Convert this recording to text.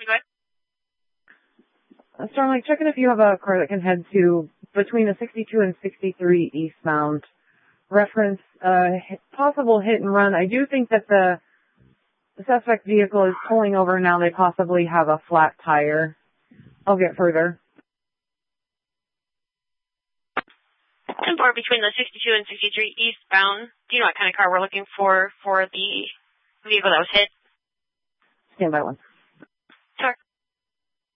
Go ahead. Starling, checking if you have a car that can head to between the 62 and 63 eastbound. Reference possible hit and run. I do think that the suspect vehicle is pulling over now. They possibly have a flat tire. I'll get further. Or between the 62 and 63 eastbound. Do you know what kind of car we're looking for the vehicle that was hit? Stand by one.